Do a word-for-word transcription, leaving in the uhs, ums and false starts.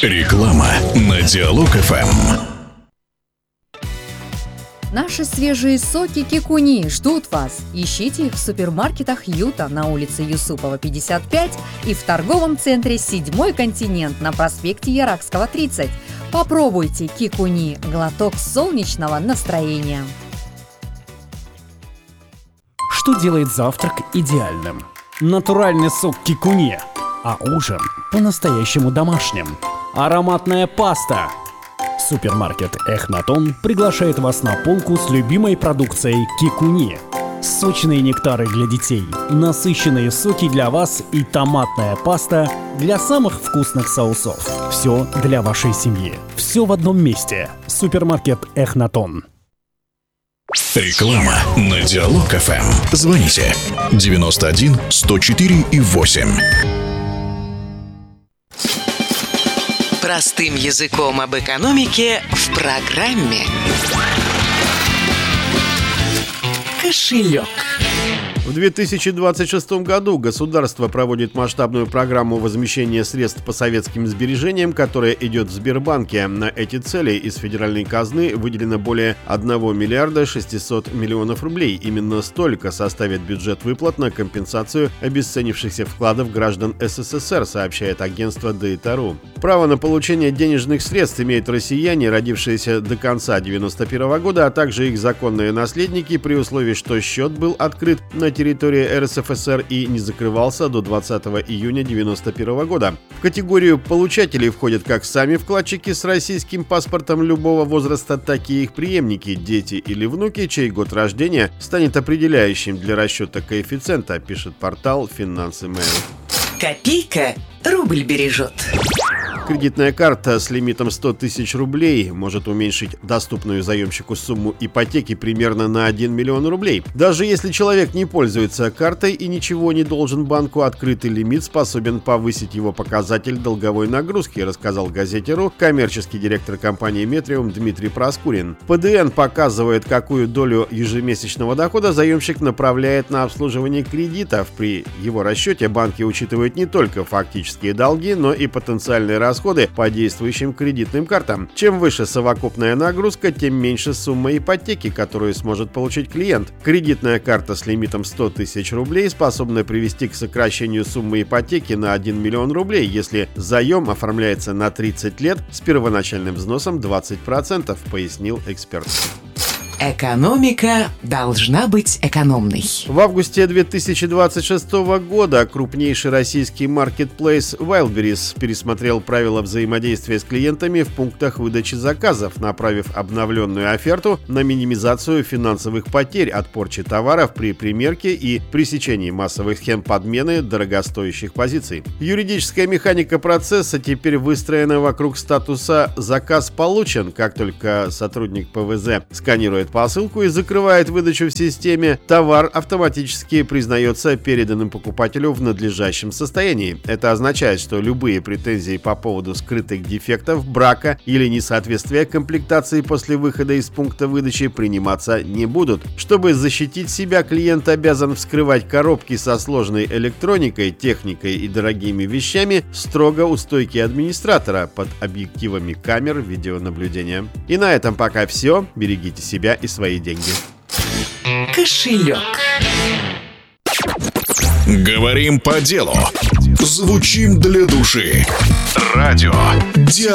Реклама на Диалог эф эм. Наши свежие соки Кикуни ждут вас. Ищите их в супермаркетах Юта на улице Юсупова, пятьдесят пять и в торговом центре «Седьмой континент» на проспекте Яракского, тридцать. Попробуйте Кикуни – глоток солнечного настроения. Что делает завтрак идеальным? Натуральный сок Кикуни, а ужин по-настоящему домашним. Ароматная паста. Супермаркет Эхнатон приглашает вас на полку с любимой продукцией Кикуни. Сочные нектары для детей, насыщенные соки для вас и томатная паста для самых вкусных соусов. Все для вашей семьи. Все в одном месте. Супермаркет Эхнатон. Реклама на Диалог эф эм. Звоните девяносто один сто четыре и восемь. Простым языком об экономике в программе «Кошелек». В две тысячи двадцать шестом году государство проводит масштабную программу возмещения средств по советским сбережениям, которая идет в Сбербанке. На эти цели из федеральной казны выделено более одного миллиарда шестисот миллионов рублей. Именно столько составит бюджет выплат на компенсацию обесценившихся вкладов граждан эс эс эс эр, сообщает агентство Дейта.ру. Право на получение денежных средств имеют россияне, родившиеся до конца девяносто первого года, а также их законные наследники, при условии, что счет был открыт на территории эр эс эф эс эр и не закрывался до двадцатого июня девяносто первого года. В категорию получателей входят как сами вкладчики с российским паспортом любого возраста, так и их преемники, дети или внуки, чей год рождения станет определяющим для расчета коэффициента, пишет портал Финансы.Mail. Копейка рубль бережет. Кредитная карта с лимитом сто тысяч рублей может уменьшить доступную заемщику сумму ипотеки примерно на один миллион рублей. Даже если человек не пользуется картой и ничего не должен банку, открытый лимит способен повысить его показатель долговой нагрузки, рассказал газете .ру коммерческий директор компании «Метриум» Дмитрий Проскурин. пэ дэ эн показывает, какую долю ежемесячного дохода заемщик направляет на обслуживание кредитов. При его расчете банки учитывают не только фактические долги, но и потенциальные расходы по действующим кредитным картам. Чем выше совокупная нагрузка, тем меньше сумма ипотеки, которую сможет получить клиент. Кредитная карта с лимитом сто тысяч рублей способна привести к сокращению суммы ипотеки на один миллион рублей, если заем оформляется на тридцать лет с первоначальным взносом двадцать процентов, пояснил эксперт. Экономика должна быть экономной. В августе две тысячи двадцать шестого года крупнейший российский маркетплейс Wildberries пересмотрел правила взаимодействия с клиентами в пунктах выдачи заказов, направив обновленную оферту на минимизацию финансовых потерь от порчи товаров при примерке и пресечении массовых схем подмены дорогостоящих позиций. Юридическая механика процесса теперь выстроена вокруг статуса «заказ получен». Как только сотрудник пэ вэ зэ сканирует посылку и закрывает выдачу в системе, товар автоматически признается переданным покупателю в надлежащем состоянии. Это означает, что любые претензии по поводу скрытых дефектов, брака или несоответствия комплектации после выхода из пункта выдачи приниматься не будут. Чтобы защитить себя, клиент обязан вскрывать коробки со сложной электроникой, техникой и дорогими вещами строго у стойки администратора под объективами камер видеонаблюдения. И на этом пока все. Берегите себя и свои деньги. Кошелек. Говорим по делу. Звучим для души. Радио.